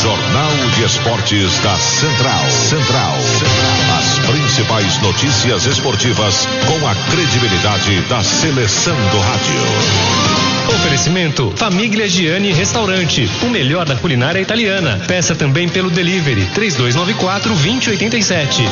Jornal de Esportes da Central. As principais notícias esportivas com a credibilidade da seleção do rádio. Oferecimento Famiglia Gianni Restaurante, o melhor da culinária italiana. Peça também pelo delivery 3294-2087.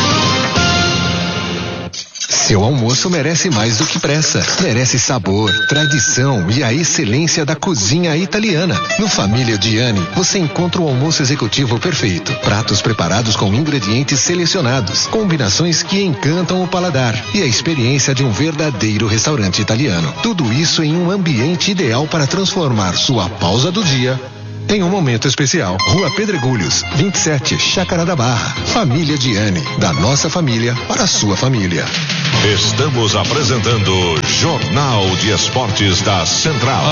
Seu almoço merece mais do que pressa. Merece sabor, tradição e a excelência da cozinha italiana. No Família Gianni, você encontra o almoço executivo perfeito. Pratos preparados com ingredientes selecionados. Combinações que encantam o paladar. E a experiência de um verdadeiro restaurante italiano. Tudo isso em um ambiente ideal para transformar sua pausa do dia em um momento especial. Rua Pedregulhos, 27, Chácara da Barra. Família Gianni, da nossa família para a sua família. Estamos apresentando Jornal de Esportes da Central.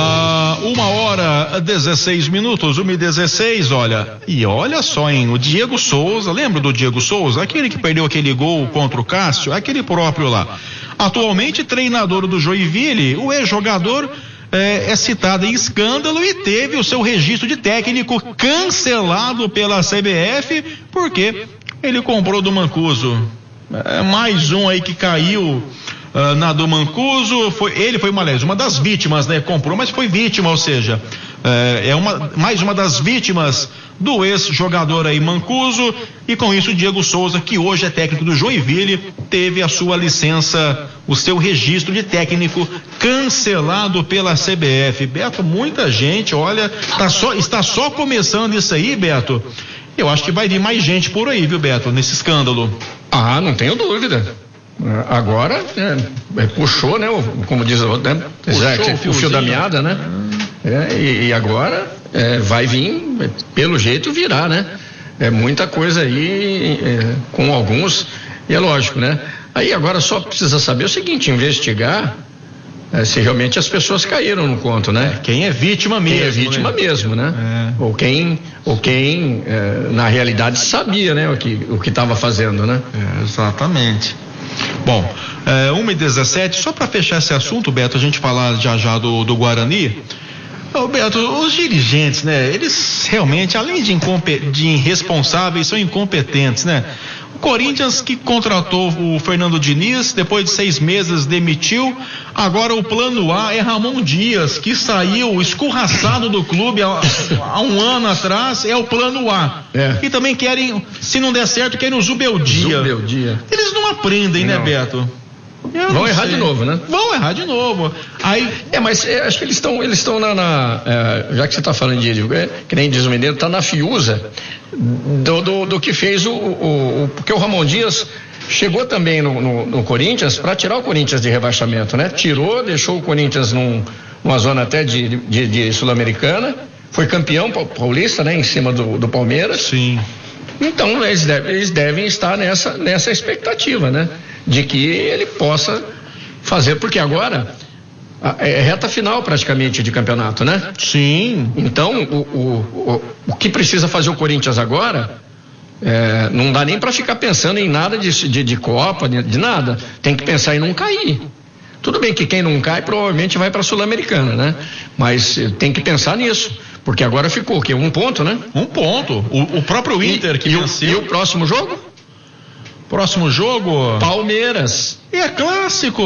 1h16, 1h16, olha. E olha só, hein, o Diego Souza, lembra do Diego Souza? Aquele que perdeu aquele gol contra o Cássio, aquele próprio lá. Atualmente treinador do Joinville, o ex-jogador é citado em escândalo e teve o seu registro de técnico cancelado pela CBF porque ele comprou do Mancuso. Mais um aí que caiu na do Mancuso, ele foi uma das vítimas, né? Comprou, mas foi vítima, ou seja, mais uma das vítimas do ex-jogador aí Mancuso, e com isso o Diego Souza, que hoje é técnico do Joinville, teve a sua licença, o seu registro de técnico cancelado pela CBF. Beto, muita gente, olha, está só começando isso aí, Beto. Eu acho que vai vir mais gente por aí, viu, Beto, nesse escândalo. Não tenho dúvida. Agora, puxou, né? Como diz o outro, né? O fio da meada, né? E agora vai vir, pelo jeito virá, né? Muita coisa aí, com alguns, e é lógico, né? Aí agora só precisa saber o seguinte, investigar se realmente as pessoas caíram no conto, né? Quem é vítima mesmo. Quem é vítima mesmo, né? Ou quem na realidade sabia, né? O que estava fazendo, né? Exatamente. Bom, 1h17, só para fechar esse assunto, Beto, a gente falar já do Guarani. Beto, os dirigentes, né? Eles realmente, além de irresponsáveis, são incompetentes, né? O Corinthians, que contratou o Fernando Diniz, depois de 6 meses demitiu. Agora o plano A é Ramon Dias, que saiu escorraçado do clube há um ano atrás, é o plano A. E também querem, se não der certo, querem o Zubeldia. Eles não aprendem, né, Beto? Vão errar de novo, né? Vão errar de novo. Aí, mas acho que eles estão já que você está falando que nem diz o mineiro, tá na fiusa do que fez porque o Ramon Dias chegou também no Corinthians para tirar o Corinthians de rebaixamento, né? Deixou o Corinthians numa zona até de Sul-Americana, foi campeão paulista, né? Em cima do Palmeiras. Sim. Então eles devem estar nessa expectativa, né? De que ele possa fazer, porque agora é reta final praticamente de campeonato, né? Sim. Então o que precisa fazer o Corinthians agora não dá nem para ficar pensando em nada de Copa, de nada. Tem que pensar em não cair. Tudo bem que quem não cai provavelmente vai para a Sul-Americana, né? Mas tem que pensar nisso, porque agora ficou o quê? 1 ponto, né? 1 ponto. O próprio Inter que venceu. E o próximo jogo? Próximo jogo? Palmeiras. É clássico.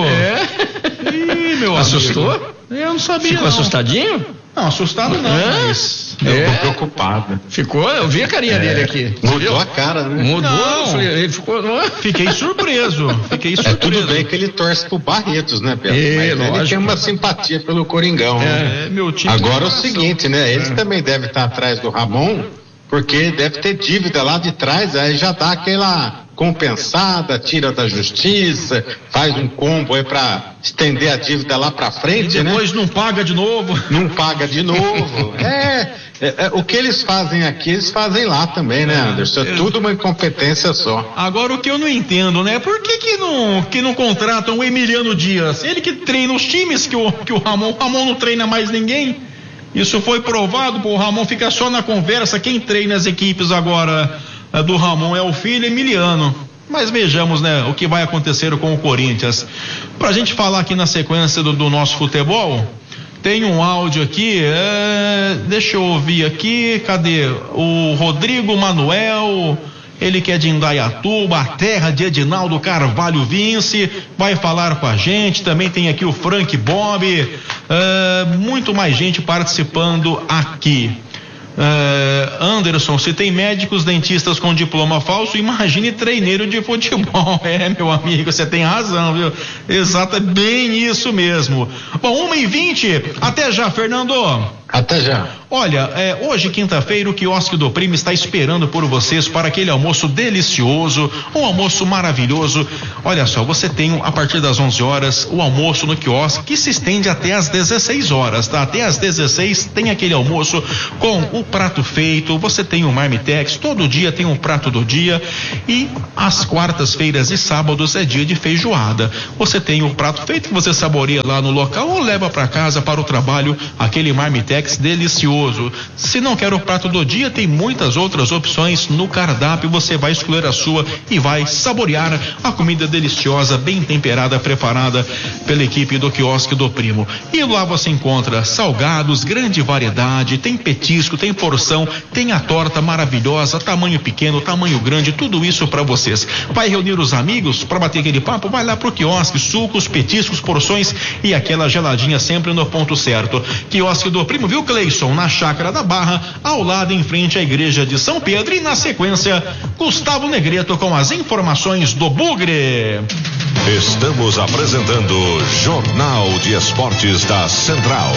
Ih, meu Assustou? amigo. Eu não sabia. Ficou assustadinho? Não, assustado não, mas... Eu tô preocupado. Ficou? Eu vi a carinha dele aqui. Mudou a cara, né? Mudou. Não. Ele ficou... Fiquei surpreso. Tudo bem que ele torce pro Barretos, né, Pedro? Mas ele tem uma simpatia pelo Coringão. Né? Meu time. Agora é o seguinte, né? Ele também deve estar atrás do Ramon, porque deve ter dívida lá de trás, aí já dá aquela compensada, tira da justiça, faz um combo aí pra estender a dívida lá pra frente, e depois, né? não paga de novo. Não paga de novo. O que eles fazem aqui, eles fazem lá também, né, Anderson? É tudo uma incompetência só. Agora, o que eu não entendo, né? Por que não contratam o Emiliano Dias? Ele que treina os times que o Ramon não treina mais ninguém. Isso foi provado, o Ramon fica só na conversa. Quem treina as equipes agora do Ramon é o filho Emiliano. Mas vejamos, né, o que vai acontecer com o Corinthians. Pra gente falar aqui na sequência do nosso futebol, Tem um áudio aqui, deixa eu ouvir aqui, cadê? O Rodrigo Manuel, ele que é de Indaiatuba, a terra de Edinaldo Carvalho Vince, vai falar com a gente. Também tem aqui o Frank Bob, muito mais gente participando aqui. Anderson, se tem médicos, dentistas com diploma falso, imagine treineiro de futebol. Meu amigo, você tem razão, viu? Exato, é bem isso mesmo. Bom, 1h20, até já, Fernando. Até já. Olha, hoje, quinta-feira, o quiosque do Primo está esperando por vocês para aquele almoço delicioso, um almoço maravilhoso. Olha só, você tem a partir das 11 horas o almoço no quiosque que se estende até às 16 horas, tá? Até às 16 tem aquele almoço com o prato feito, você tem o marmitex, todo dia tem um prato do dia, e às quartas-feiras e sábados é dia de feijoada. Você tem o prato feito que você saboreia lá no local ou leva para casa, para o trabalho, aquele marmitex delicioso. Se não quer o prato do dia, tem muitas outras opções no cardápio, você vai escolher a sua e vai saborear a comida deliciosa, bem temperada, preparada pela equipe do quiosque do Primo. E lá você encontra salgados, grande variedade, tem petisco, tem porção, tem a torta maravilhosa, tamanho pequeno, tamanho grande, tudo isso para vocês. Vai reunir os amigos para bater aquele papo? Vai lá pro quiosque, sucos, petiscos, porções e aquela geladinha sempre no ponto certo. Quiosque do Primo, viu, Cleison? Na Chácara da Barra, ao lado em frente à Igreja de São Pedro, e na sequência, Gustavo Negreto com as informações do Bugre. Estamos apresentando Jornal de Esportes da Central.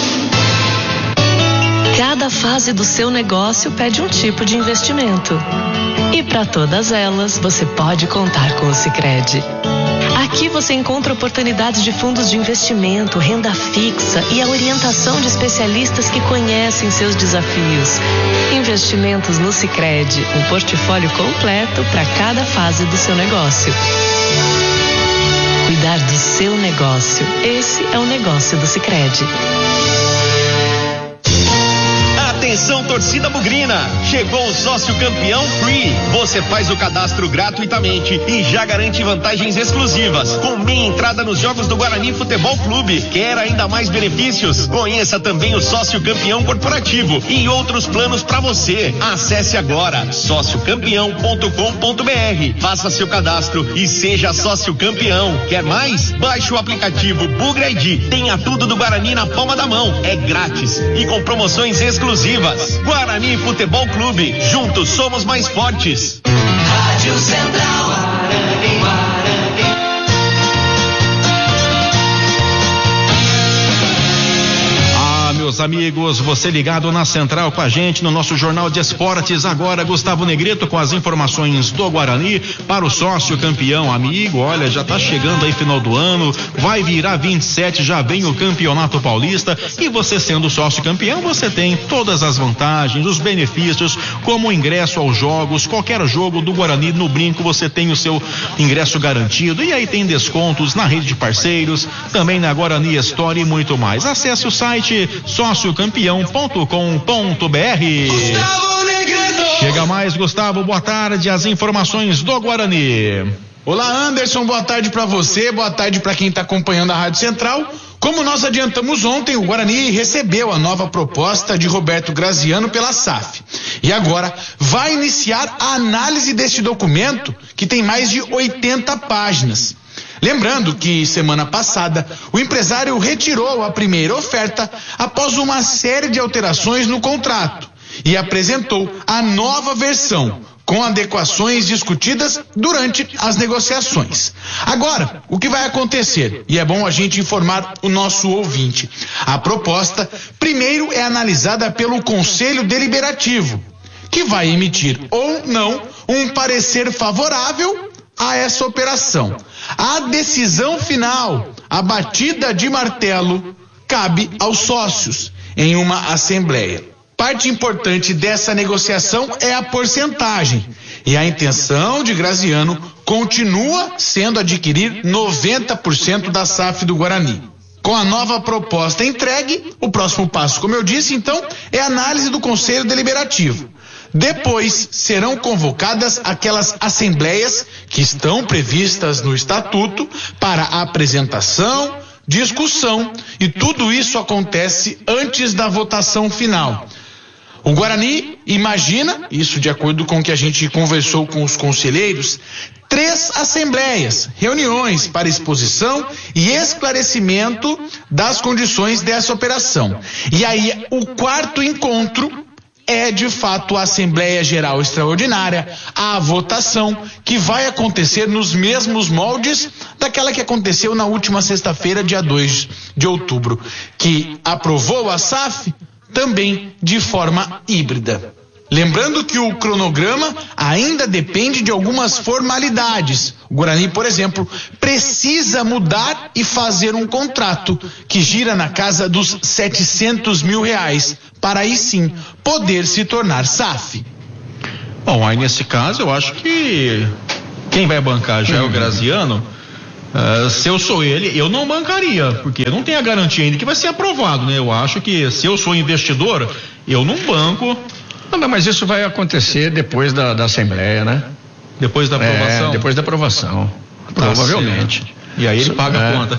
Cada fase do seu negócio pede um tipo de investimento. E para todas elas, você pode contar com o Sicredi. Aqui você encontra oportunidades de fundos de investimento, renda fixa e a orientação de especialistas que conhecem seus desafios. Investimentos no Sicredi, um portfólio completo para cada fase do seu negócio. Cuidar do seu negócio, esse é o negócio do Sicredi. Atenção, torcida bugrina, chegou o sócio campeão Free. Você faz o cadastro gratuitamente e já garante vantagens exclusivas, com meia entrada nos jogos do Guarani Futebol Clube. Quer ainda mais benefícios? Conheça também o sócio campeão corporativo e outros planos para você. Acesse agora sociocampeão.com.br, faça seu cadastro e seja sócio campeão. Quer mais? Baixe o aplicativo Bugre ID. Tenha tudo do Guarani na palma da mão. É grátis e com promoções exclusivas. Guarani Futebol Clube, juntos somos mais fortes. Rádio Central, Guarani, Guarani. Meus amigos, você ligado na Central com a gente no nosso Jornal de Esportes. Agora, Gustavo Negreto com as informações do Guarani para o sócio campeão. Amigo, olha, já tá chegando aí final do ano, vai virar 27, já vem o Campeonato Paulista, e você sendo sócio campeão, você tem todas as vantagens, os benefícios, como o ingresso aos jogos, qualquer jogo do Guarani no Brinco, você tem o seu ingresso garantido, e aí tem descontos na rede de parceiros, também na Guarani Store e muito mais. Acesse o site sociocampeão.com.br. Chega mais, Gustavo, boa tarde, as informações do Guarani. Olá, Anderson, boa tarde para você, boa tarde para quem está acompanhando a Rádio Central. Como nós adiantamos ontem, o Guarani recebeu a nova proposta de Roberto Graziano pela SAF. E agora vai iniciar a análise deste documento, que tem mais de 80 páginas. Lembrando que semana passada o empresário retirou a primeira oferta após uma série de alterações no contrato e apresentou a nova versão com adequações discutidas durante as negociações. Agora, o que vai acontecer? E é bom a gente informar o nosso ouvinte. A proposta primeiro é analisada pelo Conselho Deliberativo, que vai emitir ou não um parecer favorável a essa operação. A decisão final, a batida de martelo, cabe aos sócios em uma assembleia. Parte importante dessa negociação é a porcentagem, e a intenção de Graziano continua sendo adquirir 90% da SAF do Guarani. Com a nova proposta entregue, o próximo passo, como eu disse, então, é a análise do Conselho Deliberativo. Depois serão convocadas aquelas assembleias que estão previstas no Estatuto para a apresentação discussão, e tudo isso acontece antes da votação final. O Guarani imagina, isso de acordo com o que a gente conversou com os conselheiros, 3 assembleias, reuniões para exposição e esclarecimento das condições dessa operação. E aí, o 4º encontro é de fato a Assembleia Geral Extraordinária, a votação, que vai acontecer nos mesmos moldes daquela que aconteceu na última sexta-feira, dia 2 de outubro, que aprovou a SAF também de forma híbrida. Lembrando que o cronograma ainda depende de algumas formalidades. O Guarani, por exemplo, precisa mudar e fazer um contrato que gira na casa dos R$700 mil, para aí sim poder se tornar SAF. Bom, aí nesse caso eu acho que quem vai bancar já é o Graziano. Se eu sou ele, eu não bancaria, porque não tem a garantia ainda que vai ser aprovado, né? Eu acho que se eu sou investidor, eu não banco. Não, mas isso vai acontecer depois da Assembleia, né? Depois da aprovação? Depois da aprovação, provavelmente. Certo. E aí ele paga a conta.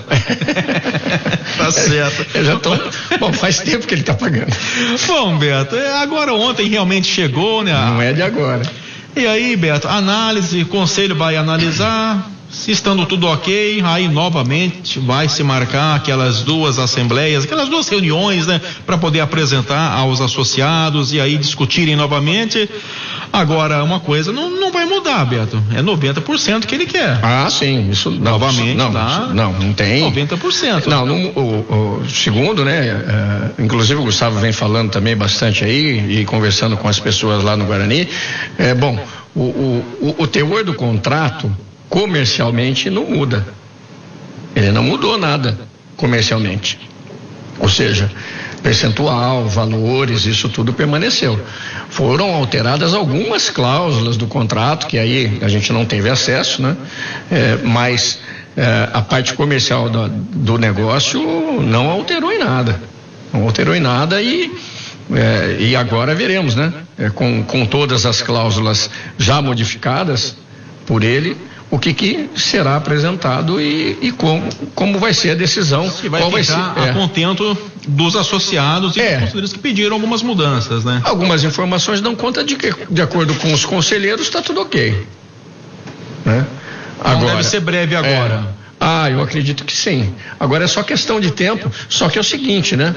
Tá certo. Eu já tô... Bom, faz tempo que ele tá pagando. Bom, Beto, agora ontem realmente chegou, né? Não é de agora. E aí, Beto, análise, conselho vai analisar, se estando tudo ok, aí novamente vai se marcar aquelas 2 assembleias, aquelas 2 reuniões, né, para poder apresentar aos associados e aí discutirem novamente. Agora, uma coisa não vai mudar, Beto, é 90% que ele quer. Ah, sim, isso novamente, não tem. 90%. Não, segundo, né, inclusive o Gustavo vem falando também bastante aí e conversando com as pessoas lá no Guarani, bom, o teor do contrato comercialmente não muda. Ele não mudou nada comercialmente. Ou seja, percentual, valores, isso tudo permaneceu. Foram alteradas algumas cláusulas do contrato, que aí a gente não teve acesso, né? Mas a parte comercial do negócio não alterou em nada. Não alterou em nada e agora veremos, né? Com todas as cláusulas já modificadas por ele, o que será apresentado e como vai ser a decisão. Que vai ficar a contento dos associados e dos conselheiros que pediram algumas mudanças, né? Algumas informações dão conta de que, de acordo com os conselheiros, está tudo ok. Né? Agora, deve ser breve agora. Eu acredito que sim. Agora é só questão de tempo, só que é o seguinte, né?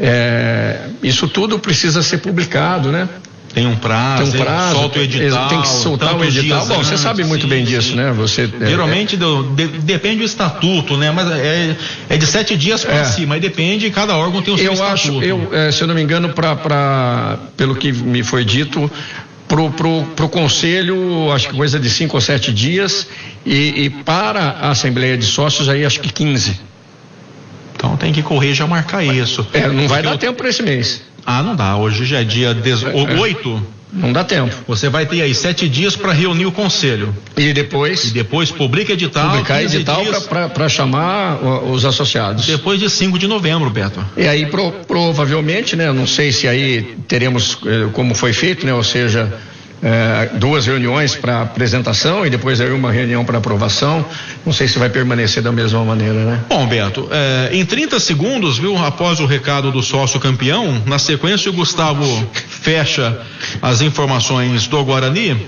Isso tudo precisa ser publicado, né? Tem um prazo, solta o edital. Tem que soltar o edital. Bom, você sabe muito bem disso, né? Geralmente depende do estatuto, né? Mas é de 7 dias para cima, aí depende, cada órgão tem o seu estatuto. Se eu não me engano, pelo que me foi dito, pro conselho, acho que coisa de 5 ou 7 dias, e para a Assembleia de Sócios, aí acho que 15. Então tem que correr já marcar isso. Não vai dar tempo para esse mês. Não dá, hoje já é dia 8. Não dá tempo. Você vai ter aí 7 dias para reunir o conselho. E depois publica edital. Publicar edital para chamar os associados. Depois de 5 de novembro, Beto. E aí provavelmente, né? Não sei se aí teremos como foi feito, né? Ou seja, 2 reuniões para apresentação e depois aí uma reunião para aprovação. Não sei se vai permanecer da mesma maneira, né? Bom, Beto, em 30 segundos, após o recado do sócio campeão, na sequência o Gustavo fecha as informações do Guarani.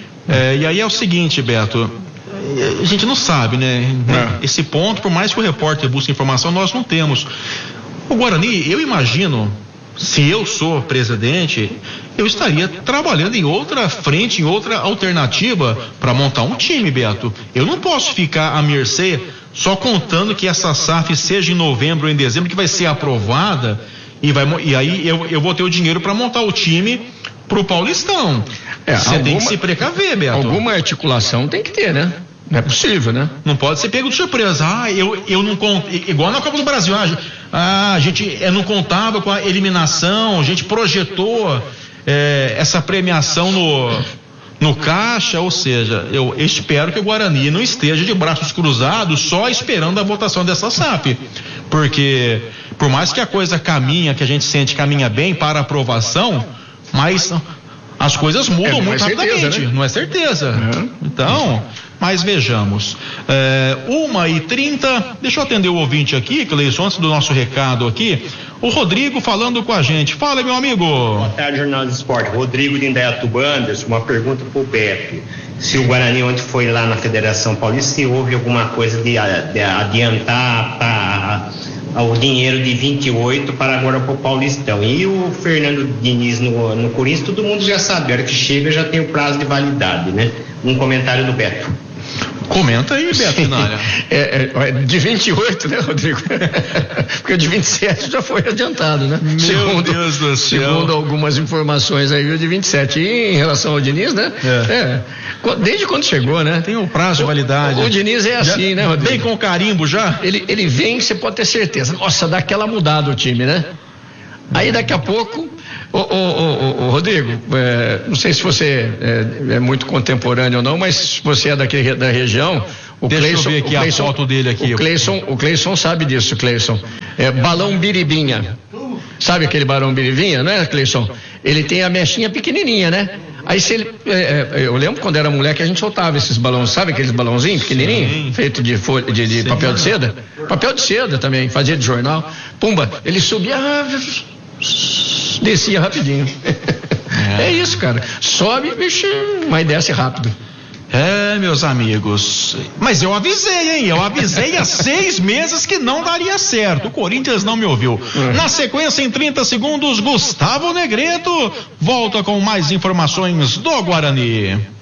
E aí é o seguinte, Beto, a gente não sabe, né? Esse ponto, por mais que o repórter busque informação, nós não temos. O Guarani, eu imagino, se eu sou presidente, eu estaria trabalhando em outra frente, em outra alternativa para montar um time, Beto. Eu não posso ficar à mercê só contando que essa SAF seja em novembro ou em dezembro, que vai ser aprovada e aí eu vou ter o dinheiro para montar o time pro Paulistão. Você tem que se precaver, Beto. Alguma articulação tem que ter, né? Não é possível, né? Não pode ser pego de surpresa. Eu não conto. Igual na Copa do Brasil. A gente não contava com a eliminação, a gente projetou essa premiação no caixa, ou seja, eu espero que o Guarani não esteja de braços cruzados só esperando a votação dessa SAF. Porque, por mais que a coisa caminha, que a gente sente caminha bem para a aprovação, mas as coisas mudam muito rapidamente, certeza, né? Não é certeza. Então, mas vejamos. 1h30, deixa eu atender o ouvinte aqui, Cleison, antes do nosso recado aqui. O Rodrigo falando com a gente. Fala, meu amigo. Boa tarde, Jornal do Esporte. Rodrigo de Indaiatuba. Anderson, uma pergunta pro Beto. Se o Guarani ontem foi lá na Federação Paulista, se houve alguma coisa de adiantar o dinheiro de 28 para agora para o Paulistão. E o Fernando Diniz no Corinthians, todo mundo já sabe, a hora que chega já tem o prazo de validade, né? Um comentário do Beto. Comenta aí, Beto Finalha. De 28, né, Rodrigo? Porque o de 27 já foi adiantado, né? Meu Deus do céu. Segundo algumas informações aí, o de 27. E em relação ao Diniz, né? Desde quando chegou, né? Tem um prazo de validade. O Diniz é assim, né, Rodrigo? Vem com carimbo já? Ele vem, você pode ter certeza. Nossa, dá aquela mudada o time, né? Aí daqui a pouco, Rodrigo, não sei se você é muito contemporâneo ou não, mas se você é da região, Deixa eu ver aqui a foto dele aqui. O Cleison sabe disso, Cleison. Balão biribinha. Sabe aquele balão biribinha, né, Cleison? Ele tem a mechinha pequenininha, né? Aí se ele, eu lembro quando era moleque a gente soltava esses balões, sabe aqueles balãozinhos pequenininhos, feito de papel de seda? Papel de seda também, fazia de jornal. Pumba, ele subia, descia rapidinho. É isso, cara. Sobe, bicho, mas desce rápido. Meus amigos, mas eu avisei, hein? Eu avisei há 6 meses que não daria certo. O Corinthians não me ouviu. Na sequência, em 30 segundos, Gustavo Negreto volta com mais informações do Guarani.